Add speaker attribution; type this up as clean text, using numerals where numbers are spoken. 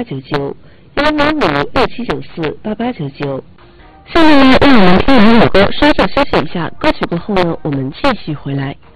Speaker 1: 8899，10567948899。下面呢，让我们听完老歌稍作休息一下，歌曲过后呢，我们继续回来。